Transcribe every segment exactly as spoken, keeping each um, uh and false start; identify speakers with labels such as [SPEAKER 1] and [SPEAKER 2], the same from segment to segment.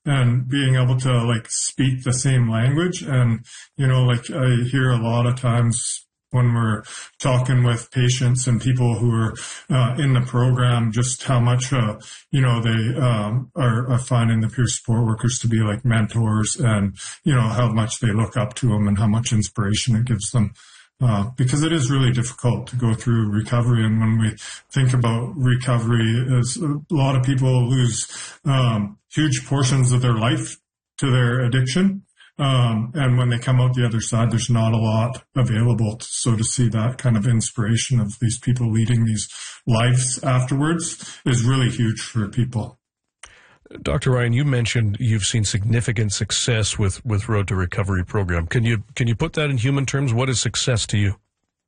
[SPEAKER 1] and being able to like speak the same language. And, you know, like I hear a lot of times when we're talking with patients and people who are uh, in the program, just how much, uh, you know, they um, are, are finding the peer support workers to be like mentors, and, you know, how much they look up to them and how much inspiration it gives them. Uh, because it is really difficult to go through recovery. And when we think about recovery, is a lot of people lose um, huge portions of their life to their addiction. Um, and when they come out the other side, there's not a lot available. So to see that kind of inspiration of these people leading these lives afterwards is really huge for people.
[SPEAKER 2] Doctor Ryan, you mentioned you've seen significant success with, with Road to Recovery program. Can you, can you put that in human terms? What is success to you?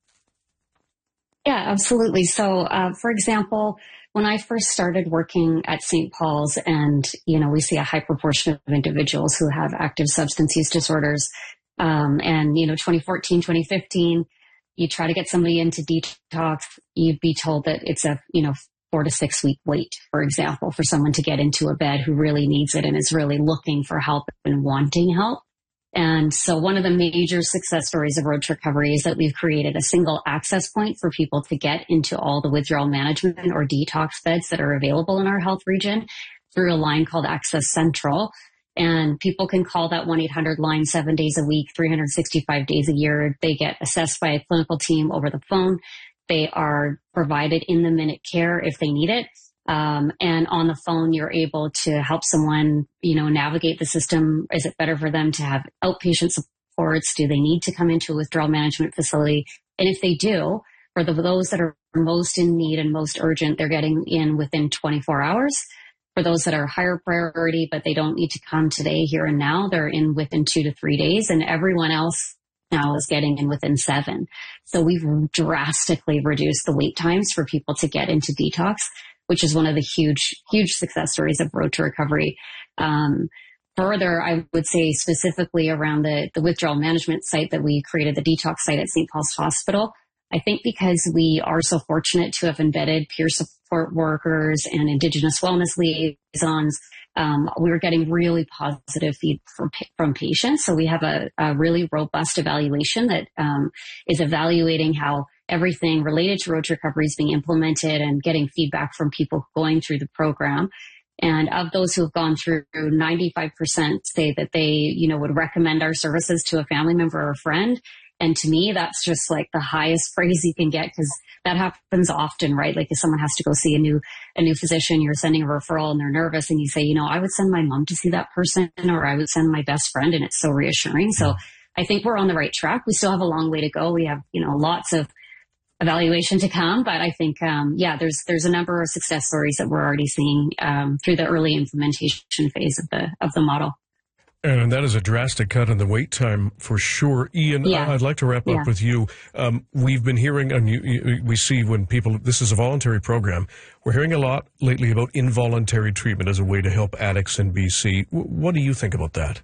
[SPEAKER 3] Yeah, absolutely. So, uh, for example, when I first started working at Saint Paul's, and, you know, we see a high proportion of individuals who have active substance use disorders. Um, and, you know, twenty fourteen, twenty fifteen, you try to get somebody into detox, you'd be told that it's a, you know, four to six week wait, for example, for someone to get into a bed who really needs it and is really looking for help and wanting help. And so one of the major success stories of Road to Recovery is that we've created a single access point for people to get into all the withdrawal management or detox beds that are available in our health region through a line called Access Central. And people can call that one eight hundred line seven days a week, three hundred sixty-five days a year. They get assessed by a clinical team over the phone. They are provided in the minute care if they need it. Um, and on the phone, you're able to help someone, you know, navigate the system. Is it better for them to have outpatient supports? Do they need to come into a withdrawal management facility? And if they do, for the, those that are most in need and most urgent, they're getting in within twenty-four hours. For those that are higher priority, but they don't need to come today, here and now, they're in within two to three days. And everyone else now is getting in within seven. So we've drastically reduced the wait times for people to get into detox, which is one of the huge, huge success stories of Road to Recovery. Um, further, I would say specifically around the, the withdrawal management site that we created, the detox site at Saint Paul's Hospital, I think because we are so fortunate to have embedded peer support workers and Indigenous wellness liaisons, um, we were getting really positive feedback from, from patients. So we have a, a really robust evaluation that um, is evaluating how everything related to Road to Recovery is being implemented and getting feedback from people going through the program. And of those who have gone through, ninety-five percent say that they, you know, would recommend our services to a family member or a friend. And to me, that's just like the highest praise you can get, because that happens often, right? Like if someone has to go see a new, a new physician, you're sending a referral and they're nervous and you say, you know, I would send my mom to see that person, or I would send my best friend, and it's so reassuring. So I think we're on the right track. We still have a long way to go. We have, you know, lots of evaluation to come, but I think, um, yeah, there's, there's a number of success stories that we're already seeing, um, through the early implementation phase of the, of the model.
[SPEAKER 2] And that is a drastic cut in the wait time for sure. Ian,
[SPEAKER 3] yeah.
[SPEAKER 2] I'd like to wrap
[SPEAKER 3] yeah.
[SPEAKER 2] up with you. Um, we've been hearing, and you, you, we see when people, this is a voluntary program, we're hearing a lot lately about involuntary treatment as a way to help addicts in B C. W- what do you think about that?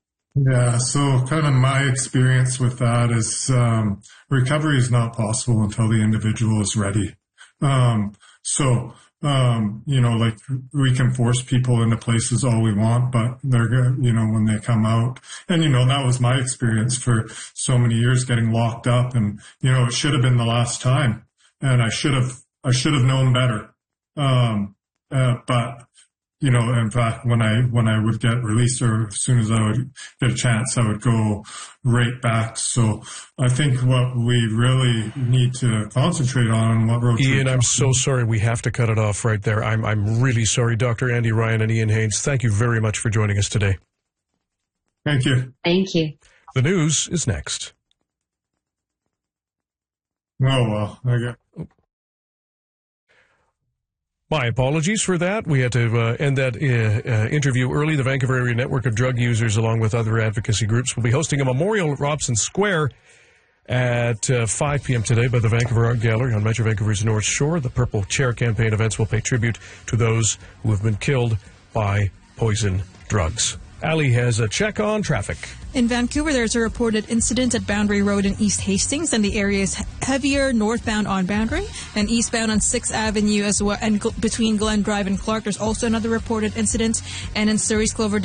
[SPEAKER 1] Yeah, so kind of my experience with that is um, recovery is not possible until the individual is ready. Um, so, um, you know, like we can force people into places all we want, but they're good, you know, when they come out. And, you know, that was my experience for so many years, getting locked up, and, you know, it should have been the last time, and I should have, I should have known better. Um, uh, but, you know, in fact, when I, when I would get released, or as soon as I would get a chance, I would go right back. So I think what we really need to concentrate on, what Road to
[SPEAKER 2] Ian, I'm so sorry. We have to cut it off right there. I'm, I'm really sorry. Doctor Andy Ryan and Ian Haines, thank you very much for joining us today.
[SPEAKER 1] Thank you.
[SPEAKER 3] Thank you.
[SPEAKER 2] The news is next.
[SPEAKER 1] Oh, well, I got...
[SPEAKER 2] My apologies for that. We had to uh, end that uh, uh, interview early. The Vancouver Area Network of Drug Users, along with other advocacy groups, will be hosting a memorial at Robson Square at uh, five p.m. today by the Vancouver Art Gallery on Metro Vancouver's North Shore. The Purple Chair campaign events will pay tribute to those who have been killed by poison drugs. Ali has a check on traffic.
[SPEAKER 4] In Vancouver, there's a reported incident at Boundary Road in East Hastings, and the area is heavier northbound on Boundary and eastbound on sixth Avenue as well. And gl- between Glen Drive and Clark, there's also another reported incident. And in Surrey's Cloverdale